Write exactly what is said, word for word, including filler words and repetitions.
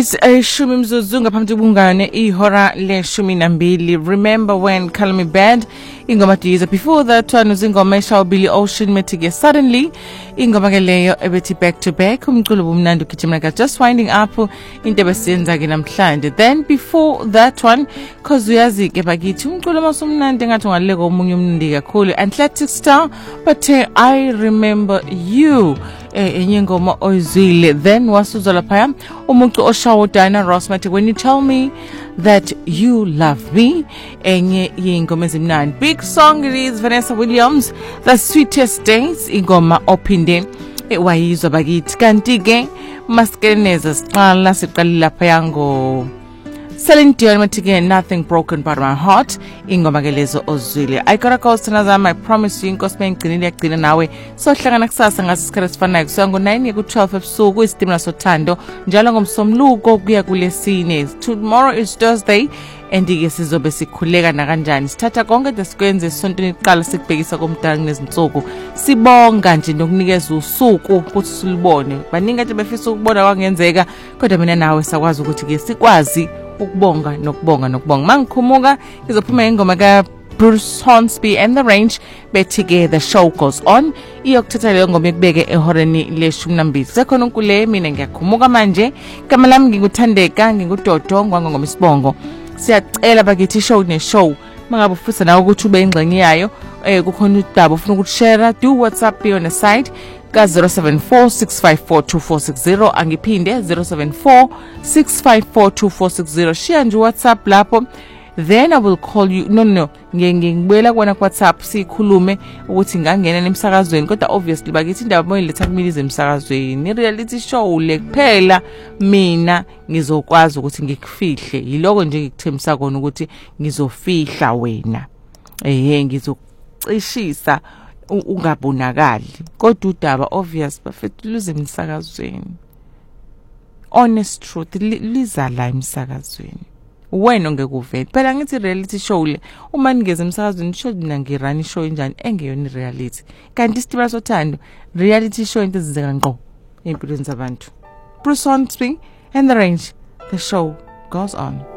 Ishumi mzuzu ngaphambi kungane ihora leshumi nambili. Remember when Call Me Bad ingoma tiza. Before that one uzingoma eshawa Billy Ocean metige suddenly ingoma ke leyo ebethi back to back umculo bomnandi ukijimeka just winding up into besenza ke namhlanje. Then before that one cause uyazi ke bakithi umculo masumnandi ngathi ngaleko omunye umndi kakhulu Athletic Star but uh, I remember you enye ngoma oyizwile. Then wasuzala phaya umuntu oshawo Diana Ross mathi when you tell me that you love me enye ingoma ezimnandi. Big song it is Vanessa Williams The Sweetest Days ingoma ophinde ewayizwa bakithi kanti ke maskeneza siqala siqalila phaya ngo Celine Dion mathi Nothing Broken About My Heart ingoma ke lezo ozwile. I got a call tonight. I promise you inkosi mengcinile yagcina nawe so hlangana kusasa ngasikhathi sifanayo kusuka ngo nine ku twelve ebusuku isitimela sothando njalo ngomsomluko kuya kulesine. Tomorrow is Thursday and ke sizobe sikhuleka na kanjani sithatha konke desikwenze isontweni iqala sikubhekisa komdala kunezinsuku sibonga nje nokunikeza usuku ukuthi silibone baningi ade befisa ukubona kwangenzeka kodwa mina nawe sakwazi ukuthi ke sikwazi ukubonga nokubonga nokubonga. Mangikhumuka izophuma ingoma ka Bruce Hornsby and the Range bethi ke The Show Goes On iyokuthatha leyo ngoma ekubeke ehoreni leshumi nambili. Sekhona unkule mina ngiyakhumuka manje igama lami ngikuthandeka ngikudodo ngwangoma isibongo. Siyacela bakithi show ne show mangabe ufisa nawe ukuthi ube ingxenye yayo eh kukhona udaba ufuna ukuthi share do WhatsApp on the side ka zero seven four six five four two four six zero angiphinde zero seven four six five four two four six zero share nje WhatsApp lapho then I will call you. No no ngingibuyela kwana ku WhatsApp sikhulume ukuthi ngangena nemsakazweni kodwa obviously bakithi indaba moyiletha kumilize emsakazweni reality show le kuphela mina ngizokwazi ukuthi ngikufihle yiloko nje ngikuthembisa kona ukuthi ngizofihla wena eh ngizocishisa ungabonakali kodwa udaba obvious bafethu luze emsakazweni honest truth liza la emsakazweni wena ngekuvela phela ngithi reality show le uma ningeze emsakazweni show mina ngirani show njani engeyona reality kanti isitimela sothando reality show into ezenzeka ngqo empilweni zabantu. Bruce Hornsby and the Range The Show Goes On.